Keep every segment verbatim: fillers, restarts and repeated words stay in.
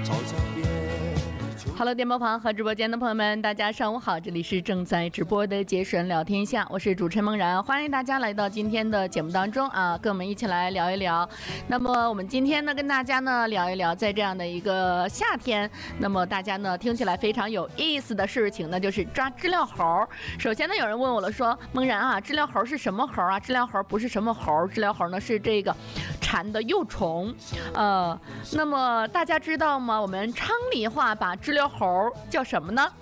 Hello， 电波旁和直播间的朋友们，大家上午好，这里是正在直播的杰神聊天下，我是主持人梦然，欢迎大家来到今天的节目当中啊，跟我们一起来聊一聊。那么我们今天呢，跟大家呢聊一聊，在这样的一个夏天，那么大家呢听起来非常有意思的事情，那就是抓知了猴。首先呢，有人问我了，说梦然啊，知了猴是什么猴啊？知了猴不是什么猴，知了猴呢是这个蝉的幼虫。呃，那么大家知道吗？我们昌黎话把知了猴叫什么呢？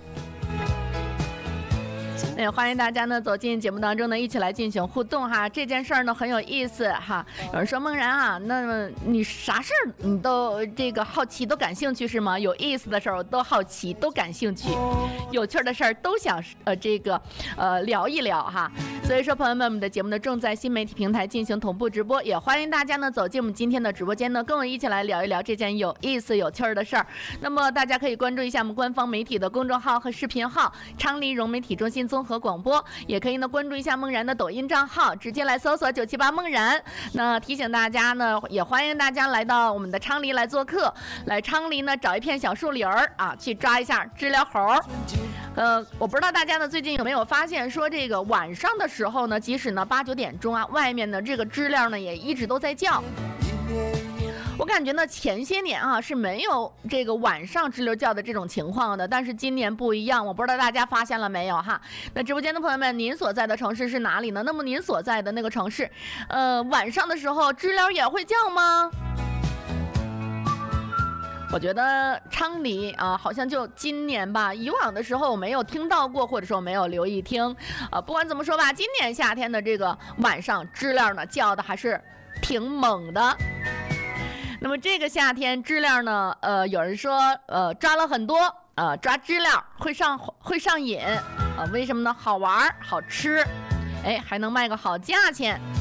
也欢迎大家呢走进节目当中呢，一起来进行互动哈。这件事儿呢很有意思哈。有人说梦然啊，那么你啥事儿你都这个好奇都感兴趣是吗？有意思的事儿我都好奇都感兴趣，有趣的事儿都想呃这个呃聊一聊哈。所以说朋友们，我们的节目呢正在新媒体平台进行同步直播，也欢迎大家呢走进我们今天的直播间呢，跟我一起来聊一聊这件有意思有趣的事儿。那么大家可以关注一下我们官方媒体的公众号和视频号昌黎融媒体中心综合和广播，也可以呢关注一下梦然的抖音账号，直接来搜索九七八梦然。那提醒大家呢，也欢迎大家来到我们的昌黎来做客，来昌黎呢找一片小树林儿啊，去抓一下知了猴。呃，我不知道大家呢最近有没有发现，说这个晚上的时候呢，即使呢八九点钟啊，外面的这个知了呢也一直都在叫。我感觉呢，前些年啊是没有这个晚上知了叫的这种情况的，但是今年不一样，我不知道大家发现了没有哈？那直播间的朋友们，您所在的城市是哪里呢？那么您所在的那个城市，呃，晚上的时候知了也会叫吗？我觉得昌黎啊，好像就今年吧，以往的时候我没有听到过，或者说没有留意听。呃，不管怎么说吧，今年夏天的这个晚上知了呢叫的还是挺猛的。那么这个夏天知了呢，呃，有人说，呃，抓了很多，呃，抓知了会上会上瘾，啊、呃，为什么呢？好玩好吃，哎，还能卖个好价钱。